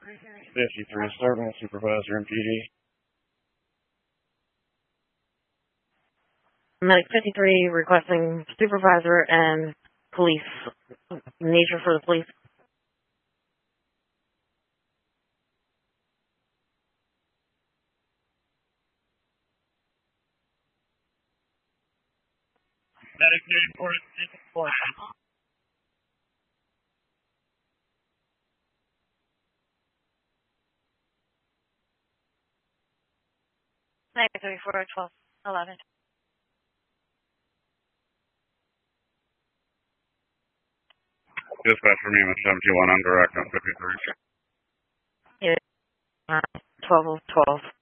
53, Sergeant, Supervisor, MPD. Medic 53 requesting supervisor and police. Nature for the police. Medic 94. Medic 34, 12, 11. Dispatch for me with 71 on direct on 53. Yeah, 12, 12.